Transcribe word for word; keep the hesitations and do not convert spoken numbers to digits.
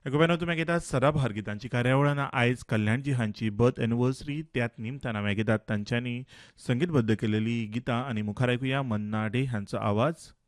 गोव्यानो तुमी घेतात सदाबहार गितांची कार्यावळ आयज कल्याणजी हांची बर्थ एनिव्हर्सरी त्याच निमतान घेतात तांच्यांनी संगीतबद्ध केलेली गितां आनी मुखार आयकुया मन्ना डे हांचो आवाज